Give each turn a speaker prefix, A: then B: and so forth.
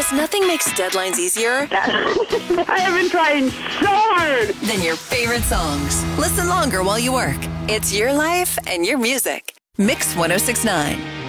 A: Because nothing makes deadlines easier
B: I have been trying so hard.
A: than your favorite songs. Listen longer while you work. It's your life and your music. Mix 1069.